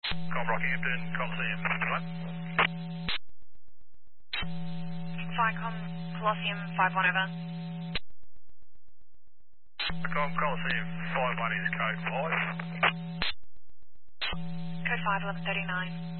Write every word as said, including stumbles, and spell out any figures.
Com Rockhampton, Coliseum, what? Vicom Colosseum five one over. Com Coliseum, five one is code five. Code five eleven thirty-nine.